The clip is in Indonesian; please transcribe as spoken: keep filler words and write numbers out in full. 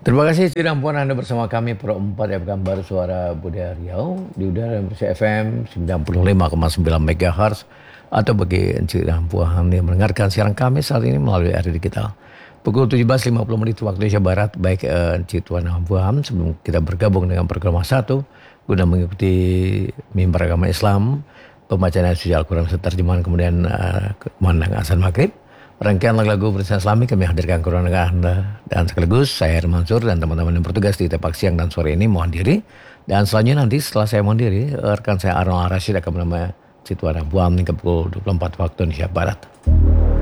Terima kasih sudah puan Anda bersama kami Pro empat F M Baru Suara Budaya Riau di udara Indonesia F M sembilan puluh lima koma sembilan megahertz atau bagi Encik dan Puan yang mendengarkan siaran kami saat ini melalui R R digital. Pukul tujuh belas lima puluh menit waktu Indonesia Barat, baik uh, Encik Tuan dan Puan sebelum kita bergabung dengan program satu guna mengikuti mimbar agama Islam, pembacaan ayat suci Al-Quran serta terjemahan kemudian uh, kumandang azan maghrib. Rangkaian lagu-lagu bersama Islami kami hadirkan ke ruang Anda dan sekaligus saya Herman Mansur dan teman-teman yang bertugas di Tepak Siang dan sore ini mohon diri. Dan selanjutnya nanti setelah saya mohon diri, rekan saya Arnold Rashid akan menemani Situan Buam hingga pukul dua puluh empat waktu Indonesia Barat.